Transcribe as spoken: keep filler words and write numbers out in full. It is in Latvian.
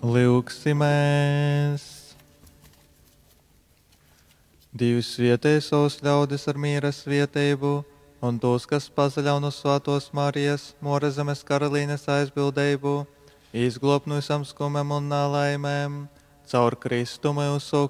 Lūksimies! Divas vietēsos ļaudis ar mīras vietību, un tos, kas pazaļaun uz Svētos Marijas, Morezemes karalīnes aizbildību, izglāb no visam skumam un nelaimēm, caur Kristu mūsu